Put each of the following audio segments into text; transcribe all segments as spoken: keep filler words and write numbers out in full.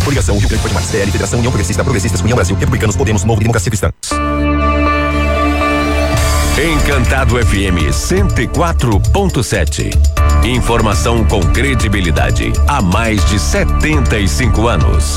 Coligação Rio Grande Pode Mais, P L, Federação União Progressista, Progressistas, União Brasil, Republicanos, Podemos, Novo, Democracia Cristã. Encantado F M cento e quatro ponto sete. Informação com credibilidade há mais de setenta e cinco anos.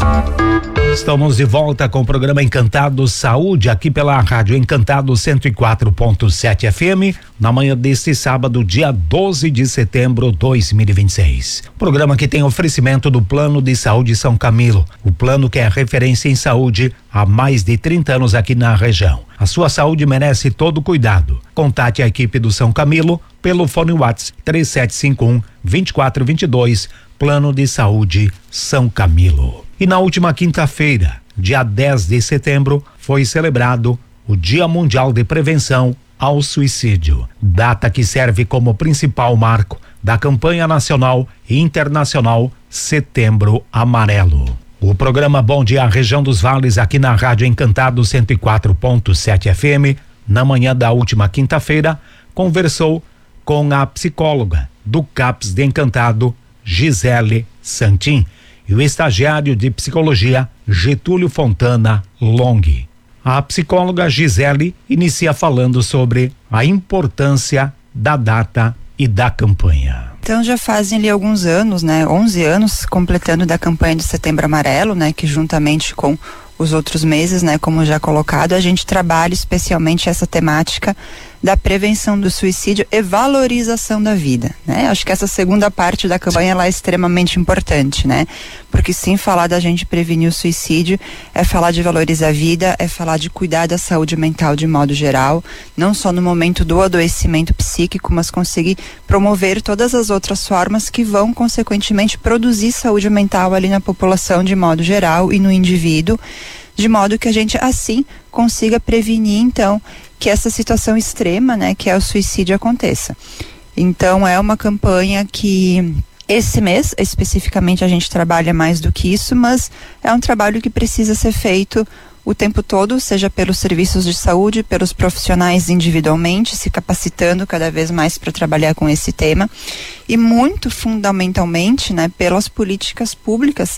Estamos de volta com o programa Encantado Saúde, aqui pela Rádio Encantado cento e quatro ponto sete F M, na manhã deste sábado, dia doze de setembro de dois mil e vinte e seis. Programa que tem oferecimento do Plano de Saúde São Camilo, o plano que é referência em saúde há mais de trinta anos aqui na região. A sua saúde merece todo cuidado. Contate a equipe do São Camilo pelo fone WhatsApp três sete cinco um, dois quatro dois dois, Plano de Saúde São Camilo. E na última quinta-feira, dia dez de setembro, foi celebrado o Dia Mundial de Prevenção ao Suicídio, data que serve como principal marco da campanha nacional e internacional Setembro Amarelo. O programa Bom Dia Região dos Vales, aqui na Rádio Encantado cento e quatro ponto sete F M, na manhã da última quinta-feira, conversou com a psicóloga do CAPS de Encantado, Gisele Santin, e o estagiário de psicologia Getúlio Fontana Long. A psicóloga Gisele inicia falando sobre a importância da data e da campanha. Então já fazem ali alguns anos, né, onze anos completando da campanha de Setembro Amarelo, né, que juntamente com os outros meses, né, como já colocado, a gente trabalha especialmente essa temática da prevenção do suicídio e valorização da vida, né? Acho que essa segunda parte da campanha ela é extremamente importante, né? Porque sim, falar da gente prevenir o suicídio é falar de valorizar a vida, é falar de cuidar da saúde mental de modo geral, não só no momento do adoecimento psíquico, mas conseguir promover todas as outras formas que vão consequentemente produzir saúde mental ali na população de modo geral e no indivíduo, de modo que a gente assim consiga prevenir então que essa situação extrema, né, que é o suicídio, aconteça. Então é uma campanha que esse mês especificamente a gente trabalha mais do que isso, mas é um trabalho que precisa ser feito o tempo todo, seja pelos serviços de saúde, pelos profissionais individualmente, se capacitando cada vez mais para trabalhar com esse tema, e muito fundamentalmente, né, pelas políticas públicas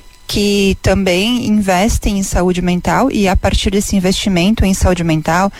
que também investem em saúde mental, e a partir desse investimento em saúde mental,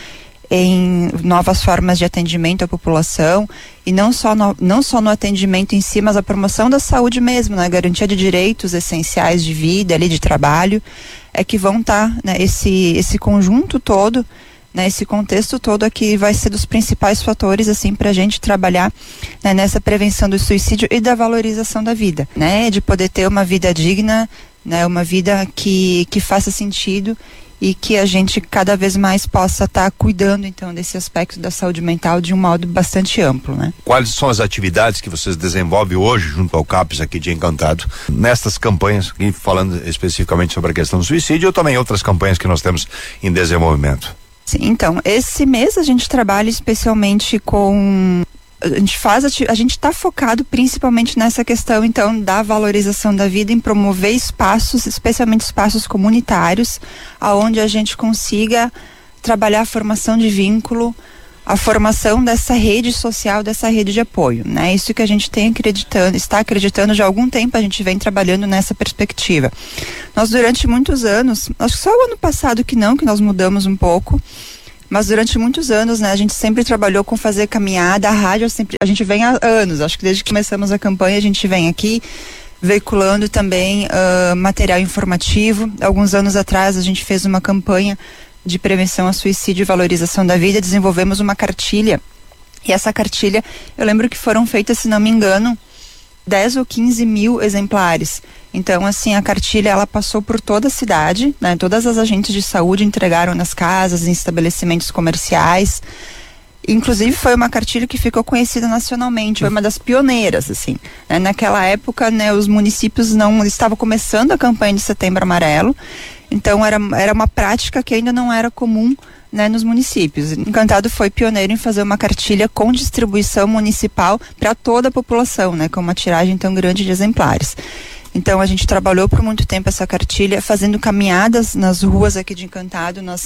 em novas formas de atendimento à população, e não só no, não só no atendimento em si, mas a promoção da saúde mesmo, né? Garantia de direitos essenciais de vida, ali, de trabalho, é que vão estar, tá, né, esse, esse conjunto todo, né, esse contexto todo aqui vai ser dos principais fatores, assim, para a gente trabalhar, né, nessa prevenção do suicídio e da valorização da vida, né? De poder ter uma vida digna, né, uma vida que, que faça sentido, e que a gente cada vez mais possa estar tá cuidando então desse aspecto da saúde mental de um modo bastante amplo, né? Quais são as atividades que vocês desenvolvem hoje junto ao CAPS aqui de Encantado, nestas campanhas, aqui falando especificamente sobre a questão do suicídio, ou também outras campanhas que nós temos em desenvolvimento? Sim, então, esse mês a gente trabalha especialmente com... A gente faz, a gente está focado principalmente nessa questão, então, da valorização da vida, em promover espaços, especialmente espaços comunitários, aonde a gente consiga trabalhar a formação de vínculo, a formação dessa rede social, dessa rede de apoio, né? Isso que a gente tem acreditando, está acreditando já há algum tempo, a gente vem trabalhando nessa perspectiva. Nós, durante muitos anos, acho que só o ano passado que não, que nós mudamos um pouco, mas durante muitos anos, né, a gente sempre trabalhou com fazer caminhada, a rádio sempre, a gente vem há anos, acho que desde que começamos a campanha a gente vem aqui veiculando também uh, material informativo. Alguns anos atrás a gente fez uma campanha de prevenção ao suicídio e valorização da vida, desenvolvemos uma cartilha, e essa cartilha, eu lembro que foram feitas, se não me engano, dez ou quinze mil exemplares. Então, assim, a cartilha, ela passou por toda a cidade, né? Todas as agentes de saúde entregaram nas casas, em estabelecimentos comerciais. Inclusive, foi uma cartilha que ficou conhecida nacionalmente, foi uma das pioneiras, assim, né? Naquela época, né, os municípios não estavam começando a campanha de Setembro Amarelo, então era, era uma prática que ainda não era comum, né, nos municípios. Encantado foi pioneiro em fazer uma cartilha com distribuição municipal para toda a população, né, com uma tiragem tão grande de exemplares. Então a gente trabalhou por muito tempo essa cartilha, fazendo caminhadas nas ruas aqui de Encantado. Nós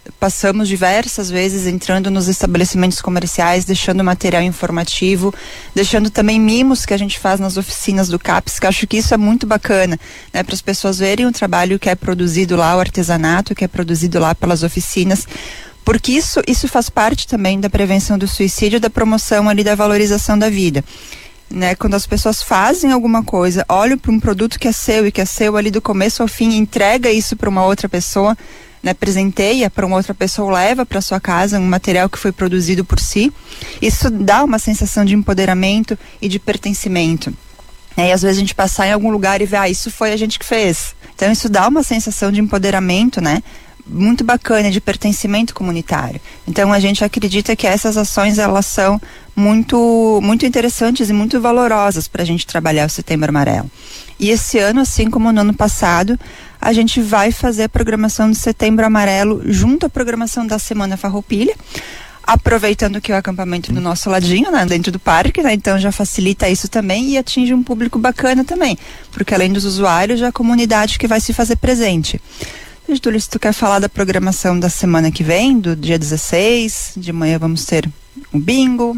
passamos diversas vezes entrando nos estabelecimentos comerciais, deixando material informativo, deixando também mimos que a gente faz nas oficinas do CAPES, que acho que isso é muito bacana, né, para as pessoas verem o trabalho que é produzido lá, o artesanato que é produzido lá pelas oficinas, porque isso, isso faz parte também da prevenção do suicídio, da promoção ali da valorização da vida. Né, quando as pessoas fazem alguma coisa, olham para um produto que é seu e que é seu ali do começo ao fim, entrega isso para uma outra pessoa, né, presenteia para uma outra pessoa, leva para sua casa um material que foi produzido por si, isso dá uma sensação de empoderamento e de pertencimento. É, e às vezes a gente passar em algum lugar e ver, ah, isso foi a gente que fez. Então isso dá uma sensação de empoderamento, né? Muito bacana, de pertencimento comunitário. Então a gente acredita que essas ações, elas são muito, muito interessantes e muito valorosas para a gente trabalhar o Setembro Amarelo. E esse ano, assim como no ano passado, a gente vai fazer a programação do Setembro Amarelo junto à programação da Semana Farroupilha, aproveitando que o acampamento do nosso ladinho, né, dentro do parque, né, então já facilita isso também e atinge um público bacana também, porque além dos usuários, já a comunidade que vai se fazer presente. Túlio, se tu quer falar da programação da semana que vem, do dia dezesseis, de manhã vamos ter um bingo.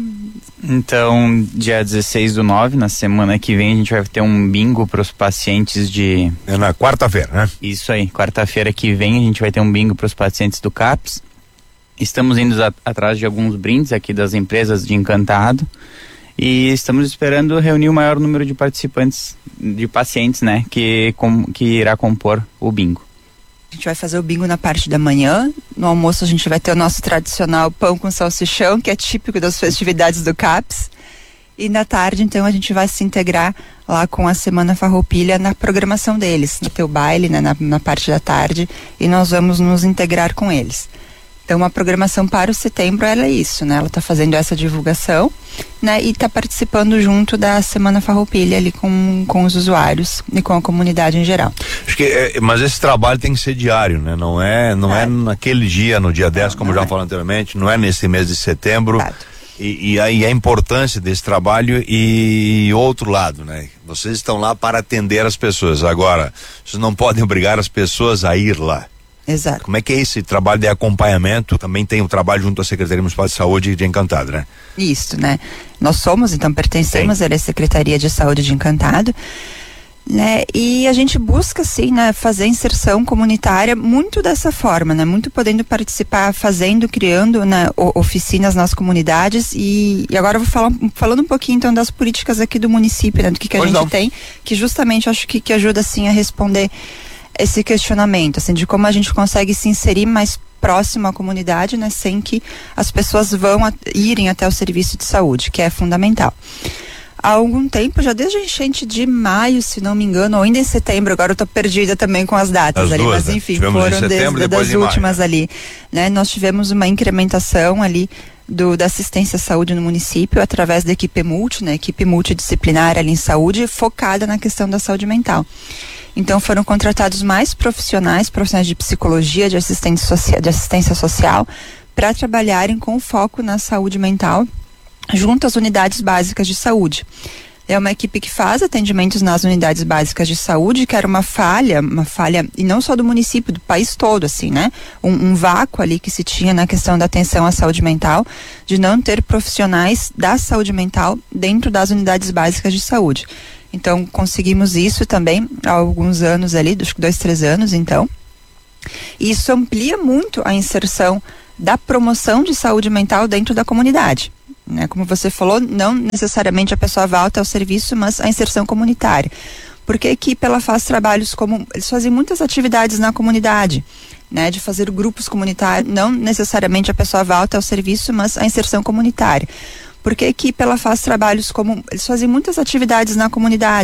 Então, dia dezesseis do nove, na semana que vem, a gente vai ter um bingo para os pacientes de... É na quarta-feira, né? Isso aí, quarta-feira que vem a gente vai ter um bingo para os pacientes do CAPES. Estamos indo a, atrás de alguns brindes aqui das empresas de Encantado e estamos esperando reunir o maior número de participantes, de pacientes, né, que, com, que irá compor o bingo. A gente vai fazer o bingo na parte da manhã. No almoço a gente vai ter o nosso tradicional pão com salsichão, que é típico das festividades do CAPES. E na tarde, então, a gente vai se integrar lá com a Semana Farroupilha na programação deles. No teu baile, né, na, na parte da tarde. E nós vamos nos integrar com eles. Então, a programação para o setembro, ela é isso, né? Ela está fazendo essa divulgação, né? E está participando junto da Semana Farroupilha ali com, com os usuários e com a comunidade em geral. Acho que, é, mas esse trabalho tem que ser diário, né? Não é, não é, é naquele dia, no dia dez, como não já é. falei anteriormente, não é nesse mês de setembro. E, e aí a importância desse trabalho e outro lado, né? Vocês estão lá para atender as pessoas. Agora, vocês não podem obrigar as pessoas a ir lá. Exato. Como é que é esse trabalho de acompanhamento? Também tem o trabalho junto à Secretaria Municipal de Saúde de Encantado, né? Isso, né? Nós somos, então, pertencemos à Secretaria de Saúde de Encantado, né? E a gente busca, sim, né, fazer inserção comunitária muito dessa forma, né? Muito podendo participar, fazendo, criando, né, oficinas nas comunidades e, e agora eu vou falar falando um pouquinho, então, das políticas aqui do município, né? Do que, que a pois gente não. tem, que justamente acho que, que ajuda, assim, a responder esse questionamento, assim, de como a gente consegue se inserir mais próximo à comunidade, né, sem que as pessoas vão a, irem até o serviço de saúde, que é fundamental. Há algum tempo, já desde a enchente de maio, se não me engano, ou ainda em setembro, agora eu tô perdida também com as datas as ali, duas, mas enfim, né? foram setembro, desde das últimas maio, ali, né, nós tivemos uma incrementação ali do, da assistência à saúde no município através da equipe multi, né, equipe multidisciplinar ali em saúde, focada na questão da saúde mental. Então foram contratados mais profissionais, profissionais de psicologia, de assistência social, de assistência social, para trabalharem com foco na saúde mental, junto às unidades básicas de saúde. É uma equipe que faz atendimentos nas unidades básicas de saúde, que era uma falha, uma falha, e não só do município, do país todo, assim, né? Um, um vácuo ali que se tinha na questão da atenção à saúde mental, de não ter profissionais da saúde mental dentro das unidades básicas de saúde. Então, conseguimos isso também há alguns anos ali, acho que dois, três anos, então. E isso amplia muito a inserção da promoção de saúde mental dentro da comunidade. Né? Como você falou, não necessariamente a pessoa volta ao serviço, mas a inserção comunitária. Porque a equipe, ela faz trabalhos como... Eles fazem muitas atividades na comunidade, né? De fazer grupos comunitários. Não necessariamente a pessoa volta ao serviço, mas a inserção comunitária. Porque a equipe, ela faz trabalhos como... Eles fazem muitas atividades na comunidade.